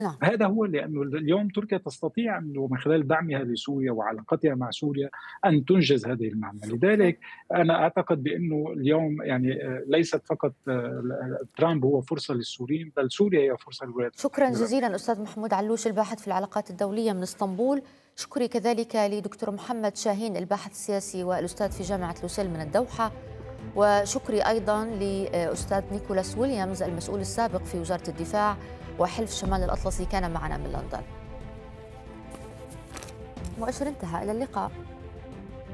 نعم. هذا هو، لأنه اليوم تركيا تستطيع أنه من خلال دعمها لسوريا وعلاقتها مع سوريا أن تنجز هذه المهمة. شكرا. لذلك أنا أعتقد بأنه اليوم يعني ليست فقط ترامب هو فرصة للسوريين، بل سوريا هي فرصة للولايات شكرا المتحدة جزيلا الأمريكية. أستاذ محمود علوش الباحث في العلاقات الدولية من اسطنبول. شكري كذلك لدكتور محمد شاهين الباحث السياسي والأستاذ في جامعة لوسيل من الدوحة. وشكري أيضا لأستاذ نيكولاس ويليامز المسؤول السابق في وزارة الدفاع وحلف شمال الأطلسي كان معنا من لندن. مؤشر انتهى، إلى اللقاء.